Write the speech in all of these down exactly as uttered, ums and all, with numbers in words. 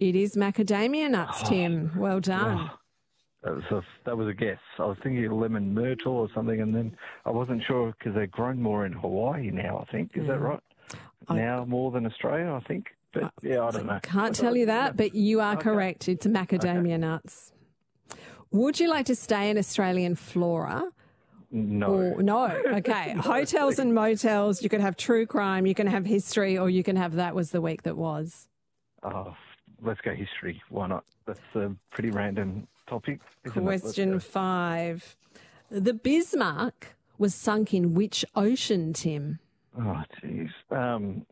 It is macadamia nuts, Oh. Tim. Well done. Oh, that was a, that was a guess. I was thinking of lemon myrtle or something, and then I wasn't sure because they're grown more in Hawaii now, I think. Is that right? I- Now more than Australia, I think. But, yeah, I don't know. Can't tell you that, but you are correct. It's macadamia nuts. Would you like to stay in Australian flora? No. Or, no. Okay. Hotels and motels. You could have true crime. You can have history, or you can have that was the week that was. Oh, let's go history. Why not? That's a pretty random topic. Isn't it? Let's Question go. five. The Bismarck was sunk in which ocean, Tim? Oh, jeez. Um,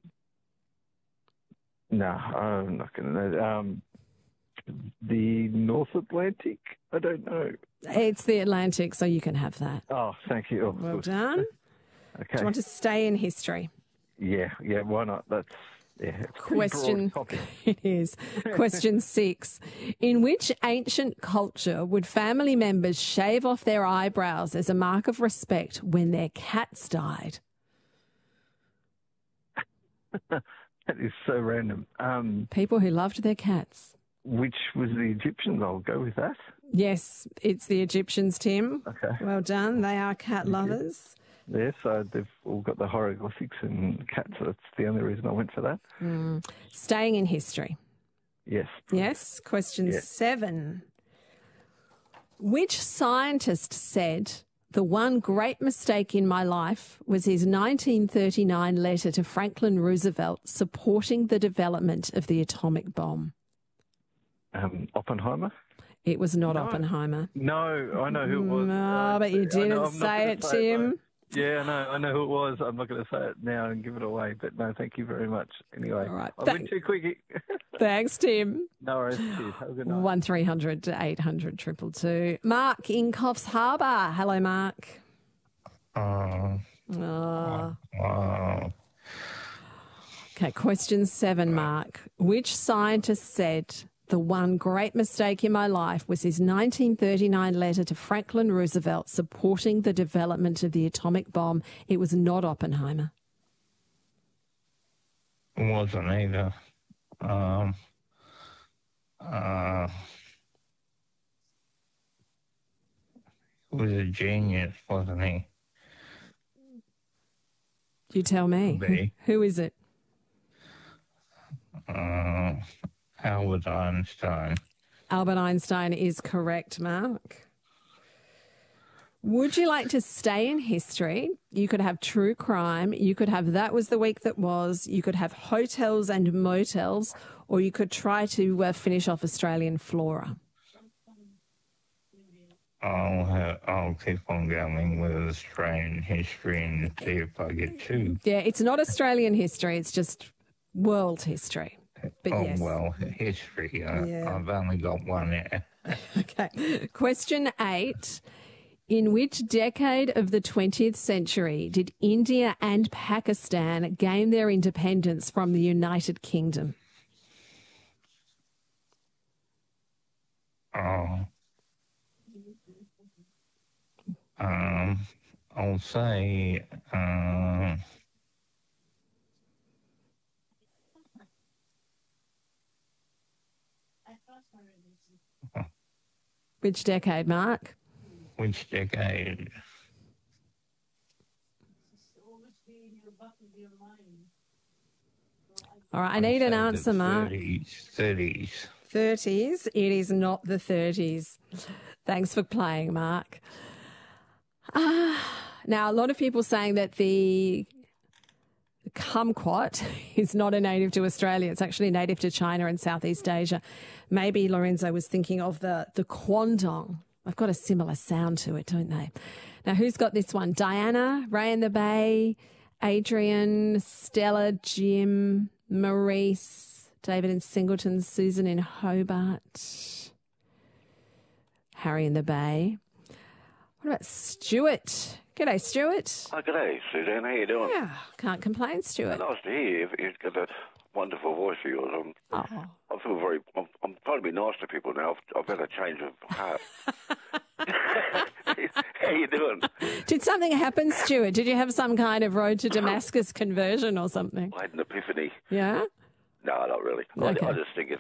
no, I'm not going to know. Um, the North Atlantic? I don't know. It's the Atlantic, so you can have that. Oh, thank you. Oh, Well good. done. Do Okay. you want to stay in history? Yeah, yeah, why not? That's, yeah, it's a pretty Question. broad topic. It is. Question six. In which ancient culture would family members shave off their eyebrows as a mark of respect when their cats died? That is so random. Um, People who loved their cats. which was the Egyptians? I'll go with that. Yes, it's the Egyptians, Tim. Okay. Well done. They are cat lovers. Yeah, so they've all got the hieroglyphics and cats. So that's the only reason I went for that. Staying in history. Yes. Yes. Question Yeah. seven. Which scientist said the one great mistake in my life was his nineteen thirty-nine letter to Franklin Roosevelt supporting the development of the atomic bomb? Um, Oppenheimer? It was not Oppenheimer. No, I know who it was. No, but you I know, didn't I'm not say gonna it, say Tim. though. Yeah, I know, I know who it was. I'm not going to say it now and give it away, but no, thank you very much. Anyway, All right, I thank- went too quick. Thanks, Tim. No worries. Cheers. Have a good night. One three hundred to eight hundred triple two. Mark in Coffs Harbour. Hello, Mark. Uh, Oh. uh, Okay, question seven, Mark. Which scientist said the one great mistake in my life was his nineteen thirty-nine letter to Franklin Roosevelt supporting the development of the atomic bomb? It was not Oppenheimer. wasn't either. Um, uh, he was a genius, wasn't he? You tell me. Me. Who is it? Uh, Albert Einstein. Albert Einstein is correct, Mark. Would you like to stay in history? You could have true crime. You could have that was the week that was. You could have hotels and motels, or you could try to uh, finish off Australian flora. I'll have, I'll keep on going with Australian history and see if I get two. Yeah, it's not Australian history. It's just world history. But oh yes. well, history. Uh, Yeah. I've only got one there. Okay. Question eight. In which decade of the twentieth century did India and Pakistan gain their independence from the United Kingdom? Oh. Um, I'll say, um, Which decade, Mark? which decade? All right, I need an answer, Mark. thirties. thirties. thirties. It is not the thirties. Thanks for playing, Mark. Ah, now, a lot of people saying that the kumquat is not a native to Australia. It's actually native to China and Southeast Asia. Maybe Lorenzo was thinking of the, the quandong. I've got a similar sound to it, don't they? Now, who's got this one? Diana, Ray in the Bay, Adrian, Stella, Jim, Maurice, David in Singleton, Susan in Hobart, Harry in the Bay. What about Stuart? G'day, Stuart. Oh, g'day, Suzanne. How you doing? Yeah, can't complain, Stuart. Nice to hear you. You've got a wonderful voice of yours. I'm, Oh. I feel very... I'm, I'm trying to be nice to people now. I've, I've had a change of heart. How you doing? Did something happen, Stuart? Did you have some kind of road to Damascus conversion or something? I had an epiphany. Yeah? No, not really. Okay. I, I just think it's